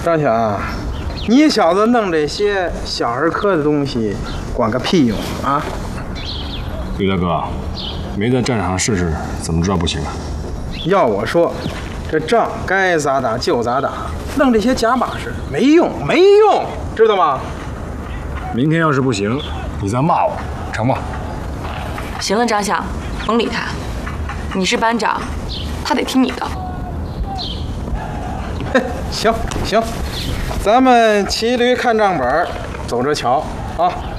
张强，你小子弄这些小儿科的东西，管个屁用啊！ 吕大哥，没在战场上试试，怎么知道不行啊？ 要我说，这仗该咋打就咋打，弄这些假把式没用，没用，知道吗？ 明天要是不行，你再骂我，成吗？ 行了，张想，甭理他。你是班长，他得听你的。 行，咱们骑驴看账本，走着瞧啊。